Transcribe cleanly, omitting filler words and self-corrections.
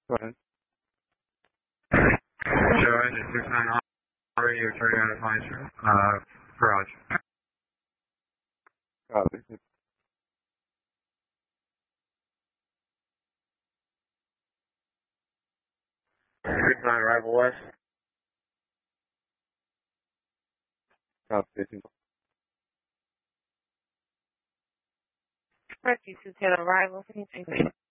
Go ahead. Show engine 69 on radio, turning out of Meister. Garage. Copy. 69 arrival west. Copy. Press 210 arrival.